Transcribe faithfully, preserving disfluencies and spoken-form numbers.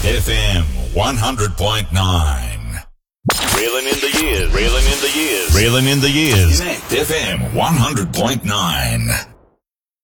F M one hundred point nine. Reeling in the years, reeling in the years. Reeling in the years. Connect F M one hundred point nine.